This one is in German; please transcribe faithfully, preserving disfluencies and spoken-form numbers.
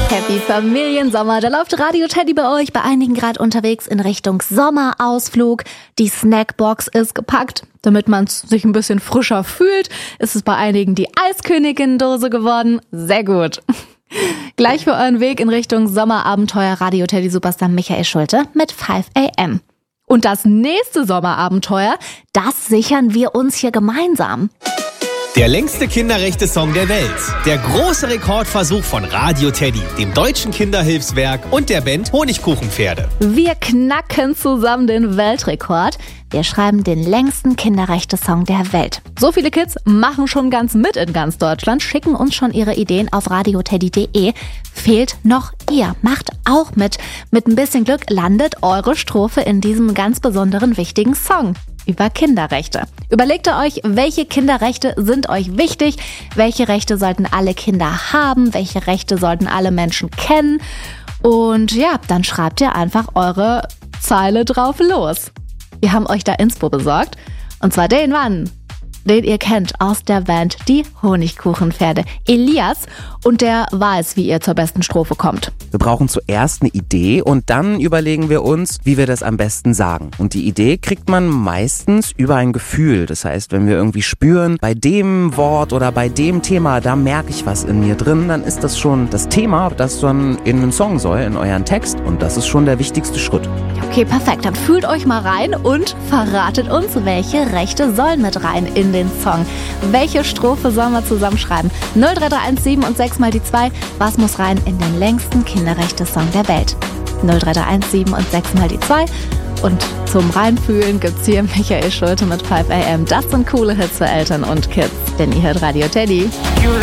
Happy Familiensommer. Da läuft Radio Teddy bei euch, bei einigen gerade unterwegs in Richtung Sommerausflug. Die Snackbox ist gepackt. Damit man sich ein bisschen frischer fühlt, ist es bei einigen die Eiskönigin-Dose geworden. Sehr gut. Gleich für euren Weg in Richtung Sommerabenteuer Radio Teddy Superstar Michael Schulte mit five a m. Und das nächste Sommerabenteuer, das sichern wir uns hier gemeinsam. Der längste Kinderrechte-Song der Welt. Der große Rekordversuch von Radio Teddy, dem Deutschen Kinderhilfswerk und der Band Honigkuchenpferde. Wir knacken zusammen den Weltrekord. Wir schreiben den längsten Kinderrechte-Song der Welt. So viele Kids machen schon ganz mit in ganz Deutschland, schicken uns schon ihre Ideen auf radioteddy punkt de. Fehlt noch ihr. Macht auch mit. Mit ein bisschen Glück landet eure Strophe in diesem ganz besonderen wichtigen Song über Kinderrechte. Überlegt ihr euch, welche Kinderrechte sind euch wichtig? Welche Rechte sollten alle Kinder haben? Welche Rechte sollten alle Menschen kennen? Und ja, dann schreibt ihr einfach eure Zeile drauf los. Wir haben euch da Inspo besorgt. Und zwar den Mann, den ihr kennt aus der Band Die Honigkuchenpferde, Elias. Und der weiß, wie ihr zur besten Strophe kommt. Wir brauchen zuerst eine Idee und dann überlegen wir uns, wie wir das am besten sagen. Und die Idee kriegt man meistens über ein Gefühl. Das heißt, wenn wir irgendwie spüren, bei dem Wort oder bei dem Thema, da merke ich was in mir drin, dann ist das schon das Thema, das dann in den Song soll, in euren Text. Und das ist schon der wichtigste Schritt. Okay, perfekt. Dann fühlt euch mal rein und verratet uns, welche Rechte sollen mit rein in den Song. Welche Strophe sollen wir zusammenschreiben? null drei drei eins sieben und sechs mal die zwei. Was muss rein in den längsten Kinderrechte-Song der Welt? null drei drei eins sieben und sechs mal die zwei. Und zum Reinfühlen gibt's hier Michael Schulte mit five a m. Das sind coole Hits für Eltern und Kids, denn ihr hört Radio Teddy.